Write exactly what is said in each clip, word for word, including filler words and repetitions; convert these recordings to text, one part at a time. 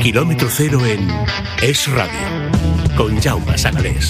Kilómetro cero en Es Radio, con Jaume Sagalés.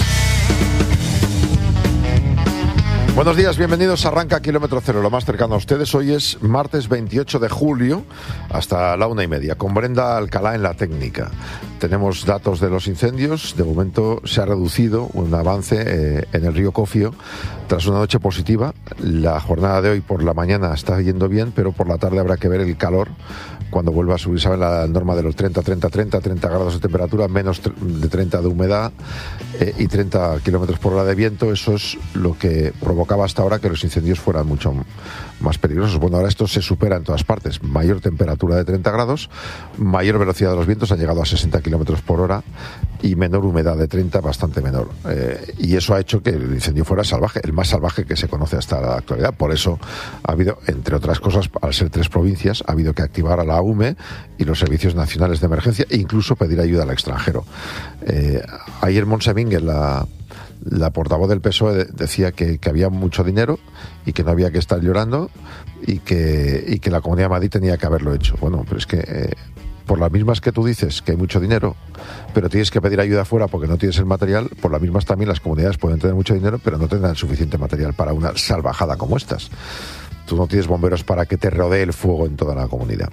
Buenos días, bienvenidos a Arranca Kilómetro Cero, lo más cercano a ustedes. Hoy es martes veintiocho de julio, hasta la una y media, con Brenda Alcalá en la técnica. Tenemos datos de los incendios. De momento se ha reducido un avance eh, en el río Cofio tras una noche positiva. La jornada de hoy por la mañana está yendo bien, pero por la tarde habrá que ver el calor cuando vuelva a subir, ¿saben? La norma de los treinta, treinta, treinta, treinta grados de temperatura, menos de treinta de humedad eh, y treinta kilómetros por hora de viento. Eso es lo que provocaba hasta ahora que los incendios fueran mucho más peligrosos. Bueno, ahora esto se supera en todas partes. Mayor temperatura de treinta grados, mayor velocidad de los vientos, han llegado a sesenta kilómetros por hora y menor humedad de treinta, bastante menor. Eh, y eso ha hecho que el incendio fuera salvaje, el más salvaje que se conoce hasta la actualidad. Por eso ha habido, entre otras cosas, al ser tres provincias, ha habido que activar a la U M E y los servicios nacionales de emergencia e incluso pedir ayuda al extranjero. Eh, ayer Montse Mínguez, la La portavoz del P S O E, decía que, que había mucho dinero y que no había que estar llorando y que, y que la Comunidad de Madrid tenía que haberlo hecho. Bueno, pero es que eh, por las mismas que tú dices que hay mucho dinero, pero tienes que pedir ayuda afuera porque no tienes el material, por las mismas también las comunidades pueden tener mucho dinero, pero no tendrán suficiente material para una salvajada como estas. Tú no tienes bomberos para que te rodee el fuego en toda la comunidad.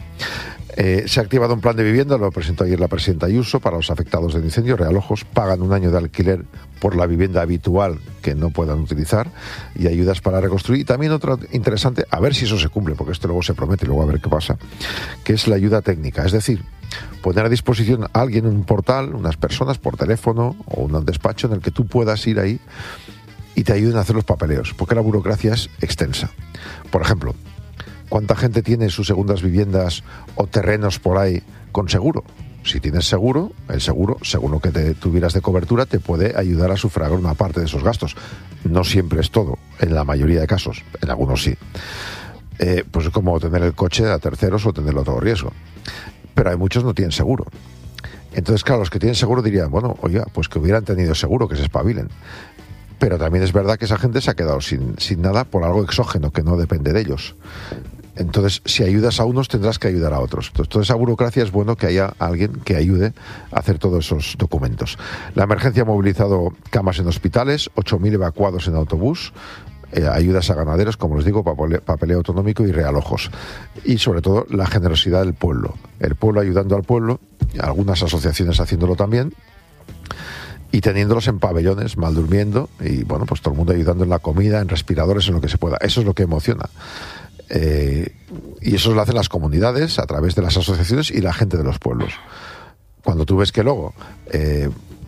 Eh, se ha activado un plan de vivienda, lo presentó ayer la presidenta Ayuso, para los afectados del incendio. Realojos pagan un año de alquiler por la vivienda habitual que no puedan utilizar y ayudas para reconstruir. Y también otro interesante, a ver si eso se cumple, porque esto luego se promete y luego a ver qué pasa, que es la ayuda técnica. Es decir, poner a disposición a alguien un portal, unas personas por teléfono o un despacho en el que tú puedas ir ahí y te ayuden a hacer los papeleos, porque la burocracia es extensa. Por ejemplo, ¿cuánta gente tiene sus segundas viviendas o terrenos por ahí con seguro? Si tienes seguro, el seguro, según lo que te tuvieras de cobertura, te puede ayudar a sufragar una parte de esos gastos. No siempre es todo, en la mayoría de casos, en algunos sí. Eh, pues es como tener el coche a terceros o tenerlo a todo riesgo. Pero hay muchos que no tienen seguro. Entonces, claro, los que tienen seguro dirían, bueno, oiga, pues que hubieran tenido seguro, que se espabilen. Pero también es verdad que esa gente se ha quedado sin, sin nada por algo exógeno que no depende de ellos. Entonces, si ayudas a unos, tendrás que ayudar a otros. Entonces, toda esa burocracia es bueno que haya alguien que ayude a hacer todos esos documentos. La emergencia ha movilizado camas en hospitales, ocho mil evacuados en autobús, eh, ayudas a ganaderos, como les digo, papeleo, papeleo autonómico y realojos. Y, sobre todo, la generosidad del pueblo. El pueblo ayudando al pueblo, algunas asociaciones haciéndolo también, y teniéndolos en pabellones, mal durmiendo, y bueno, pues todo el mundo ayudando en la comida, en respiradores, en lo que se pueda. Eso es lo que emociona. Eh, y eso lo hacen las comunidades a través de las asociaciones y la gente de los pueblos. Cuando tú ves que luego eh,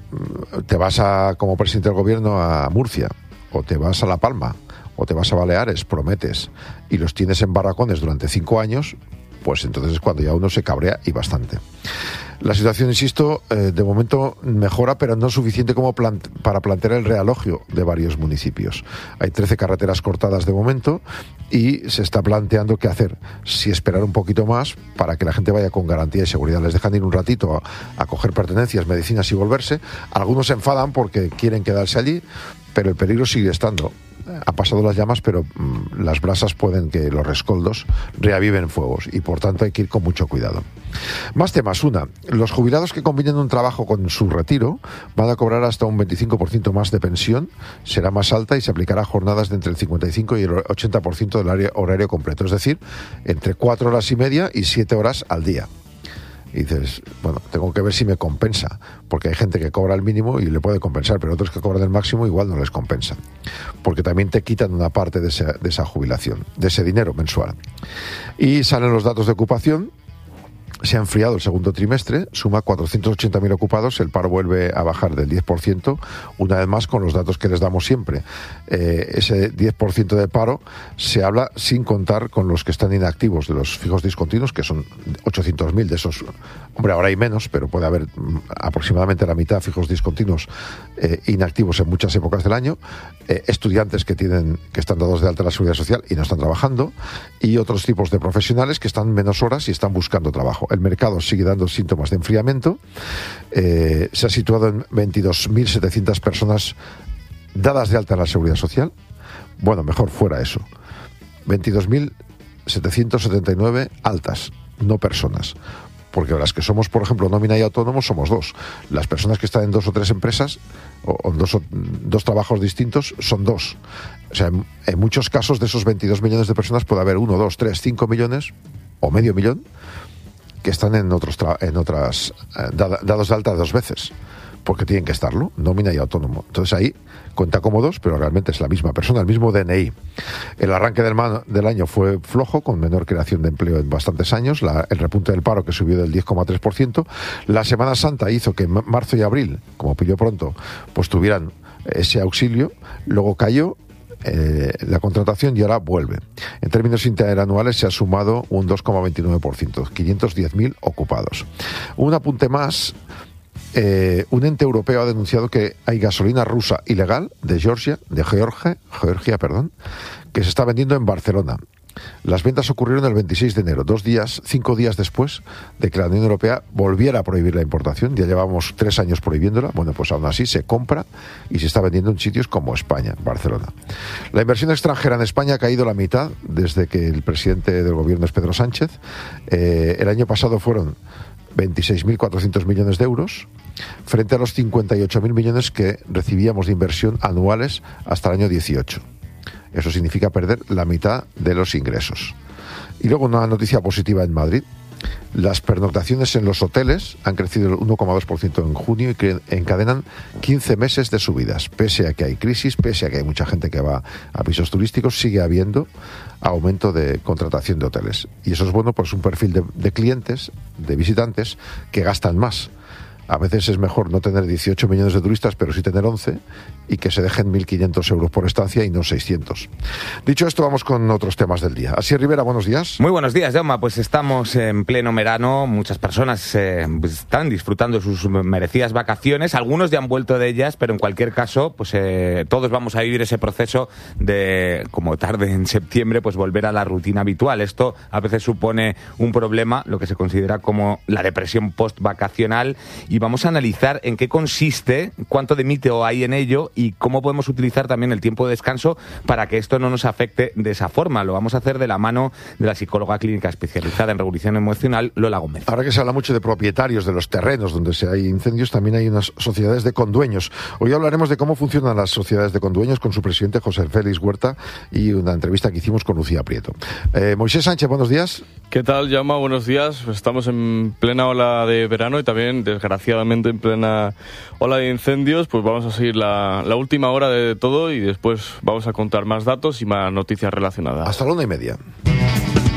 te vas a, como presidente del gobierno, a Murcia, o te vas a La Palma, o te vas a Baleares, prometes, y los tienes en barracones durante cinco años, pues entonces es cuando ya uno se cabrea y bastante. La situación, insisto, eh, de momento mejora, pero no suficiente como plant- para plantear el realojio de varios municipios. Hay trece carreteras cortadas de momento y se está planteando qué hacer. Si esperar un poquito más para que la gente vaya con garantía y seguridad. Les dejan ir un ratito a, a coger pertenencias, medicinas y volverse. Algunos se enfadan porque quieren quedarse allí, pero el peligro sigue estando. Ha pasado las llamas, pero mmm, las brasas pueden que los rescoldos reaviven fuegos y por tanto hay que ir con mucho cuidado. Más temas. Una, los jubilados que combinen un trabajo con su retiro van a cobrar hasta un veinticinco por ciento más de pensión, será más alta y se aplicará a jornadas de entre el cincuenta y cinco y el ochenta por ciento del área horario completo, es decir, entre cuatro horas y media y siete horas al día. Y dices, bueno, tengo que ver si me compensa, porque hay gente que cobra el mínimo y le puede compensar, pero otros que cobran el máximo igual no les compensa, porque también te quitan una parte de esa, de esa jubilación, de ese dinero mensual. Y salen los datos de ocupación. Se ha enfriado el segundo trimestre, suma cuatrocientos ochenta mil ocupados, el paro vuelve a bajar del diez por ciento, una vez más con los datos que les damos siempre. Eh, ese diez por ciento de paro se habla sin contar con los que están inactivos de los fijos discontinuos, que son ochocientos mil de esos. Hombre, ahora hay menos, pero puede haber mm, aproximadamente la mitad de fijos discontinuos eh, inactivos en muchas épocas del año, eh, estudiantes que tienen que están dados de alta en la Seguridad Social y no están trabajando, y otros tipos de profesionales que están menos horas y están buscando trabajo. El mercado sigue dando síntomas de enfriamiento. Eh, se ha situado en veintidós mil setecientas personas dadas de alta en la Seguridad Social. Bueno, mejor fuera eso. veintidós mil setecientos setenta y nueve altas, no personas. porque las que somos, por ejemplo, nómina y autónomos, somos dos. Las personas que están en dos o tres empresas o, o en dos, o, dos trabajos distintos son dos. O sea, en, en muchos casos de esos veintidós millones de personas puede haber uno, dos, tres, cinco millones o medio millón que están en otros tra- en otras eh, dada, dados de alta dos veces, porque tienen que estarlo, nómina y autónomo. Entonces ahí cuenta como dos, pero realmente es la misma persona, el mismo D N I. El arranque del, man, del año fue flojo, con menor creación de empleo en bastantes años, la, el repunte del paro que subió del diez coma tres por ciento. La Semana Santa hizo que marzo y abril, como pilló pronto, pues tuvieran ese auxilio, luego cayó Eh, la contratación y ahora vuelve. En términos interanuales se ha sumado un dos coma veintinueve por ciento, quinientos diez mil ocupados. Un apunte más, eh, un ente europeo ha denunciado que hay gasolina rusa ilegal de Georgia, de Georgia, Georgia, perdón, que se está vendiendo en Barcelona. Las ventas ocurrieron el veintiséis de enero, dos días, cinco días después de que la Unión Europea volviera a prohibir la importación. Ya llevamos tres años prohibiéndola. Bueno, pues aún así se compra y se está vendiendo en sitios como España, Barcelona. La inversión extranjera en España ha caído la mitad desde que el presidente del gobierno es Pedro Sánchez. Eh, el año pasado fueron veintiséis mil cuatrocientos millones de euros frente a los cincuenta y ocho mil millones que recibíamos de inversión anuales hasta el año dieciocho. Eso significa perder la mitad de los ingresos. Y luego una noticia positiva en Madrid. Las pernoctaciones en los hoteles han crecido el uno coma dos por ciento en junio y que encadenan quince meses de subidas. Pese a que hay crisis, pese a que hay mucha gente que va a pisos turísticos, sigue habiendo aumento de contratación de hoteles. Y eso es bueno, pues un perfil de, de clientes, de visitantes, que gastan más. A veces es mejor no tener dieciocho millones de turistas, pero sí tener once, y que se dejen mil quinientos euros por estancia y no seiscientos. Dicho esto, vamos con otros temas del día. Asier Rivera, buenos días. Muy buenos días, Jaume. Pues estamos en pleno verano. Muchas personas eh, están disfrutando de sus merecidas vacaciones. Algunos ya han vuelto de ellas, pero en cualquier caso, pues eh, todos vamos a vivir ese proceso de, como tarde en septiembre, pues volver a la rutina habitual. Esto a veces supone un problema, lo que se considera como la depresión post-vacacional. Y vamos a analizar en qué consiste, cuánto de mito hay en ello y cómo podemos utilizar también el tiempo de descanso para que esto no nos afecte de esa forma. Lo vamos a hacer de la mano de la psicóloga clínica especializada en regulación emocional, Lola Gómez. Ahora que se habla mucho de propietarios de los terrenos donde se hay incendios, también hay unas sociedades de condueños. Hoy hablaremos de cómo funcionan las sociedades de condueños con su presidente José Félix Huerta y una entrevista que hicimos con Lucía Prieto. Eh, Moisés Sánchez, buenos días. ¿Qué tal, Jaume? Buenos días. Estamos en plena ola de verano y también, desgraciadamente, en plena ola de incendios. Pues vamos a seguir la, la última hora de todo y después vamos a contar más datos y más noticias relacionadas. Hasta la una y media.